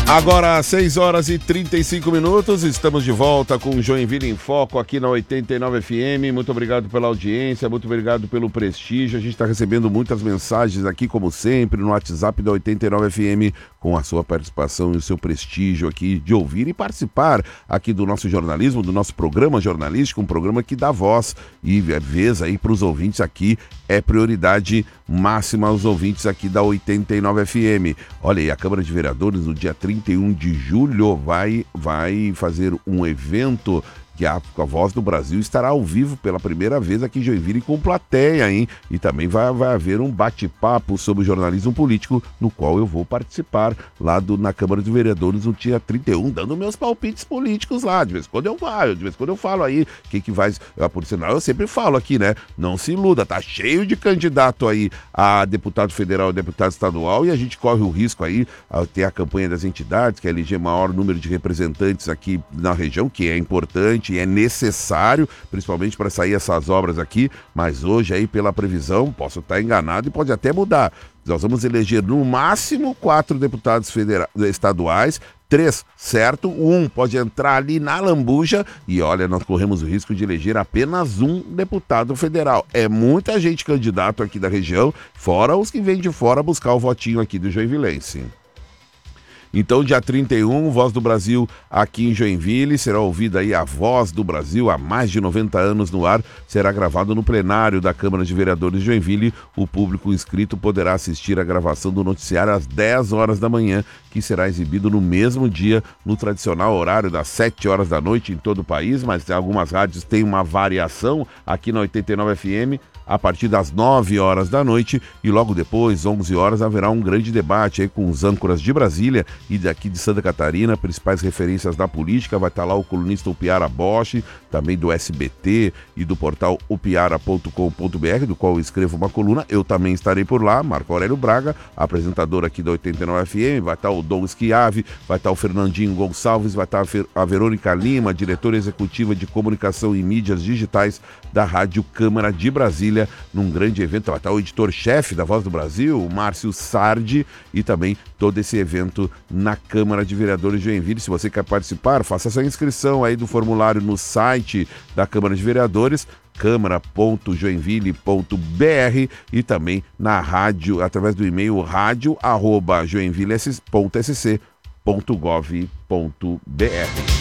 Agora, 6 horas e 35 minutos, estamos de volta com o Joinville em Foco aqui na 89 FM. Muito obrigado pela audiência, muito obrigado pelo prestígio. A gente está recebendo muitas mensagens aqui, como sempre, no WhatsApp da 89 FM, com a sua participação e o seu prestígio aqui de ouvir e participar aqui do nosso jornalismo, do nosso programa jornalístico, um programa que dá voz e vez aí para os ouvintes aqui, é prioridade máxima aos ouvintes aqui da 89 FM. Olha aí, a Câmara de Vereadores no dia 31 de julho vai fazer um evento que a Voz do Brasil estará ao vivo pela primeira vez aqui em Joinville com plateia, hein? E também vai haver um bate-papo sobre jornalismo político, no qual eu vou participar lá na Câmara de Vereadores no dia 31, dando meus palpites políticos lá. De vez em quando eu falo aí que vai... Por sinal, eu sempre falo aqui, né? Não se iluda, tá cheio de candidato aí a deputado federal e deputado estadual, e a gente corre o risco aí, ter a campanha das entidades, que é eleger maior número de representantes aqui na região, que é importante e é necessário, principalmente para sair essas obras aqui, mas hoje aí pela previsão, posso estar enganado e pode até mudar. Nós vamos eleger no máximo 4 deputados estaduais, 3, certo? 1 pode entrar ali na lambuja e olha, nós corremos o risco de eleger apenas 1 deputado federal. É muita gente candidato aqui da região, fora os que vêm de fora buscar o votinho aqui do joinvilense. Então, dia 31, Voz do Brasil aqui em Joinville, será ouvida aí a Voz do Brasil há mais de 90 anos no ar, será gravado no plenário da Câmara de Vereadores de Joinville. O público inscrito poderá assistir a gravação do noticiário às 10 horas da manhã, que será exibido no mesmo dia, no tradicional horário das 7 horas da noite em todo o país, mas algumas rádios têm uma variação aqui na 89 FM, a partir das 9 horas da noite, e logo depois, 11 horas, haverá um grande debate aí com os âncoras de Brasília e daqui de Santa Catarina, principais referências da política. Vai estar lá o colunista Upiara Bosch, também do SBT e do portal upiara.com.br, do qual eu escrevo uma coluna. Eu também estarei por lá, Marco Aurélio Braga, apresentador aqui da 89 FM, vai estar o Dom Schiave, vai estar o Fernandinho Gonçalves, vai estar a Verônica Lima, diretora executiva de comunicação e mídias digitais da Rádio Câmara de Brasília, num grande evento. Vai estar o editor-chefe da Voz do Brasil, o Márcio Sardi, e também todo esse evento na Câmara de Vereadores de Joinville. Se você quer participar, faça essa inscrição aí do formulário no site da Câmara de Vereadores, câmara.joinville.br, e também na rádio, através do e-mail radio@joinvillesc.gov.br.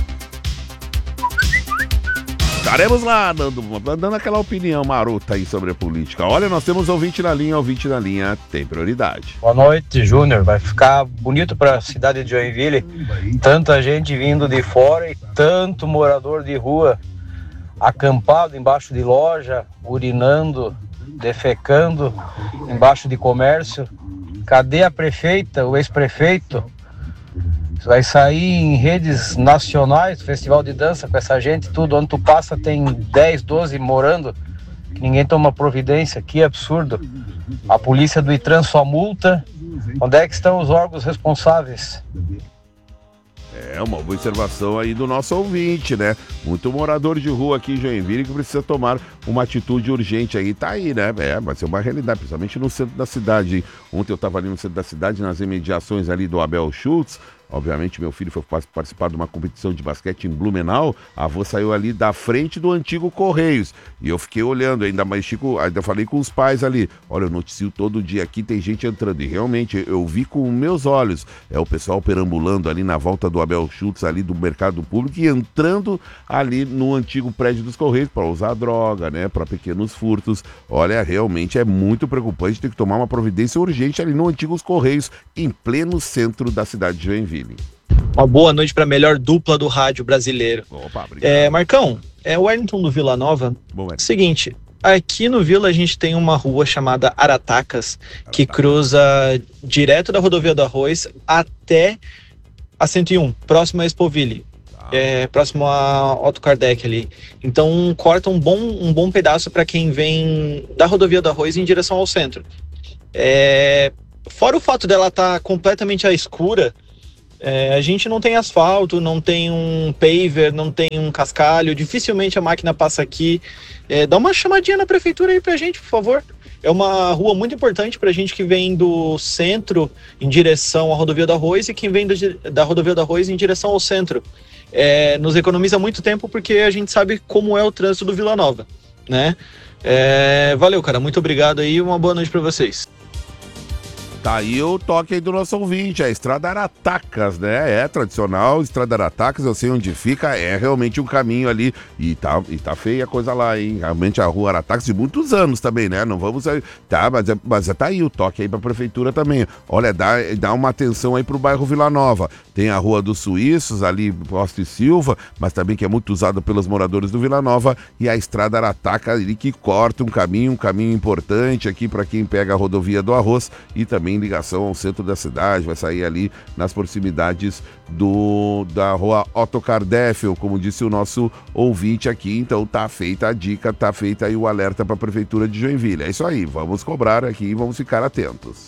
Estaremos lá dando aquela opinião marota aí sobre a política. Olha, nós temos ouvinte na linha tem prioridade. Boa noite, Júnior. Vai ficar bonito para a cidade de Joinville. Tanta gente vindo de fora e tanto morador de rua acampado embaixo de loja, urinando, defecando embaixo de comércio. Cadê a prefeita, o ex-prefeito? Vai sair em redes nacionais, festival de dança com essa gente, tudo. Onde tu passa tem 10, 12 morando, que ninguém toma providência. Que absurdo. A polícia do ITRAN só multa. Onde é que estão os órgãos responsáveis? É uma observação aí do nosso ouvinte, né? Muito morador de rua aqui em Joinville que precisa tomar uma atitude urgente aí. Tá aí, né? Vai ser uma realidade, principalmente no centro da cidade. Ontem eu estava ali no centro da cidade, nas imediações ali do Abel Schultz. Obviamente, meu filho foi participar de uma competição de basquete em Blumenau. A avó saiu ali da frente do antigo Correios. E eu fiquei olhando, ainda falei com os pais ali. Olha, eu noticio todo dia aqui, tem gente entrando. E realmente, eu vi com meus olhos. É o pessoal perambulando ali na volta do Abel Schultz, ali do mercado público, e entrando ali no antigo prédio dos Correios para usar droga, né? Para pequenos furtos. Olha, realmente é muito preocupante. Tem que tomar uma providência urgente ali no antigo Correios, em pleno centro da cidade de Joinville. Uma boa noite para a melhor dupla do rádio brasileiro. Opa, obrigado. Marcão, o Wellington do Vila Nova. Bom, seguinte, aqui no Vila a gente tem uma rua chamada Aratacas, que cruza direto da Rodovia do Arroz até a 101, próximo a Expoville. Próximo a Otto Kardec ali. Então corta um bom pedaço para quem vem da Rodovia do Arroz em direção ao centro. Fora o fato dela estar completamente à escura, A gente não tem asfalto, não tem um paver, não tem um cascalho, dificilmente a máquina passa aqui. Dá uma chamadinha na prefeitura aí pra gente, por favor. É uma rua muito importante pra gente que vem do centro em direção à Rodovia do Arroz e quem vem da Rodovia do Arroz em direção ao centro. Nos economiza muito tempo porque a gente sabe como é o trânsito do Vila Nova, né? Valeu, cara, muito obrigado aí e uma boa noite pra vocês. Tá aí o toque aí do nosso ouvinte, a Estrada Aratacas, né? É tradicional, Estrada Aratacas, eu sei onde fica, é realmente um caminho ali. E tá feia a coisa lá, hein? Realmente a rua Aratacas de muitos anos também, né? Não vamos... Tá, mas tá aí o toque aí pra prefeitura também. Olha, dá uma atenção aí pro bairro Vila Nova. Tem a Rua dos Suíços, ali, Costa e Silva, mas também que é muito usado pelos moradores do Vila Nova. E a Estrada Arataca ali que corta um caminho importante aqui para quem pega a Rodovia do Arroz e também em ligação ao centro da cidade, vai sair ali nas proximidades da rua Otto Cardeffel, como disse o nosso ouvinte aqui. Então tá feita a dica, tá feita aí o alerta para a Prefeitura de Joinville. É isso aí, vamos cobrar aqui e vamos ficar atentos.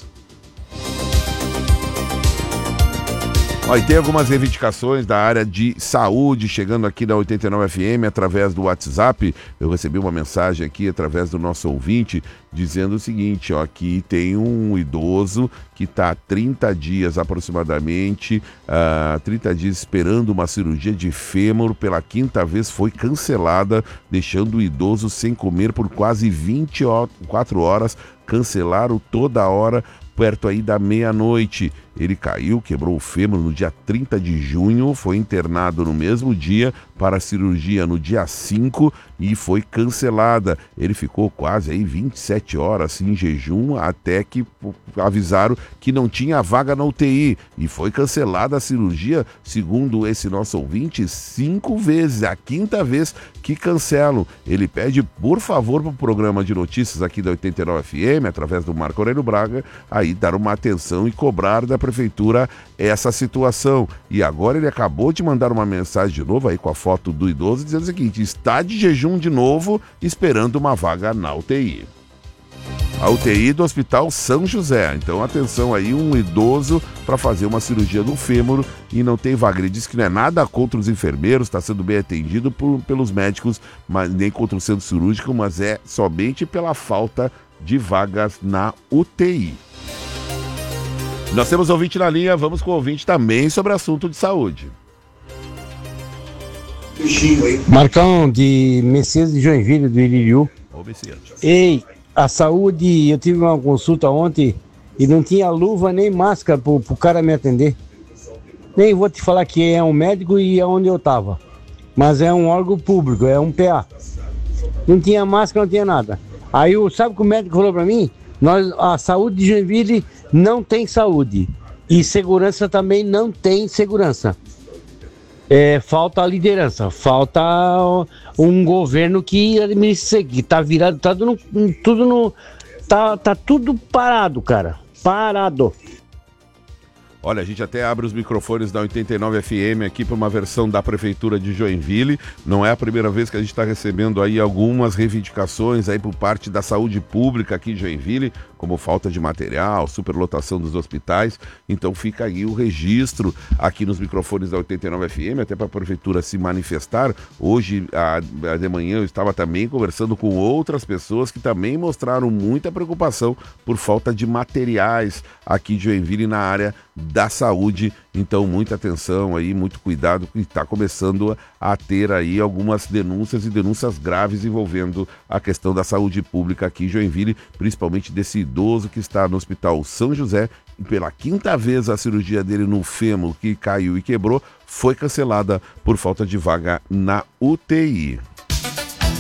E tem algumas reivindicações da área de saúde chegando aqui na 89 FM através do WhatsApp. Eu recebi uma mensagem aqui através do nosso ouvinte dizendo o seguinte, que tem um idoso que está há 30 dias aproximadamente, 30 dias esperando uma cirurgia de fêmur, pela 5ª vez foi cancelada, deixando o idoso sem comer por quase 24 horas, cancelaram toda hora, perto aí da meia-noite. Ele caiu, quebrou o fêmur no dia 30 de junho, foi internado no mesmo dia para a cirurgia no dia 5 e foi cancelada. Ele ficou quase aí 27 horas em jejum até que avisaram que não tinha vaga na UTI e foi cancelada a cirurgia, segundo esse nosso ouvinte, 5 vezes, a 5ª vez que cancelam. Ele pede, por favor, para o programa de notícias aqui da 89 FM, através do Marco Aurélio Braga, aí dar uma atenção e cobrar da prefeitura essa situação. E agora ele acabou de mandar uma mensagem de novo aí com a foto do idoso dizendo o seguinte: está de jejum de novo esperando uma vaga na UTI. A UTI do Hospital São José. Então atenção aí, um idoso para fazer uma cirurgia no fêmur e não tem vaga. Ele diz que não é nada contra os enfermeiros, está sendo bem atendido pelos médicos, mas nem contra o centro cirúrgico, mas é somente pela falta de vagas na UTI. Nós temos ouvinte na linha, vamos com o ouvinte também sobre assunto de saúde. Marcão, de Messias de Joinville, do Iririú. Ô, Messias. Ei, a saúde, eu tive uma consulta ontem e não tinha luva nem máscara pro cara me atender. Nem vou te falar que é um médico e é onde eu tava. Mas é um órgão público, é um PA. Não tinha máscara, não tinha nada. Aí, sabe o que o médico falou pra mim? A saúde de Joinville não tem saúde. E segurança também não tem segurança. Falta a liderança, falta um governo que administra, que tá virado, tá tudo parado, cara. Parado. Olha, a gente até abre os microfones da 89 FM aqui para uma versão da Prefeitura de Joinville. Não é a primeira vez que a gente está recebendo aí algumas reivindicações aí por parte da saúde pública aqui em Joinville, como falta de material, superlotação dos hospitais. Então fica aí o registro aqui nos microfones da 89 FM, até para a Prefeitura se manifestar. Hoje, de manhã, eu estava também conversando com outras pessoas que também mostraram muita preocupação por falta de materiais aqui em Joinville na área da saúde. Então muita atenção aí, muito cuidado, que está começando a ter aí algumas denúncias e denúncias graves envolvendo a questão da saúde pública aqui em Joinville, principalmente desse idoso que está no Hospital São José e pela 5ª vez a cirurgia dele no fêmur que caiu e quebrou foi cancelada por falta de vaga na UTI.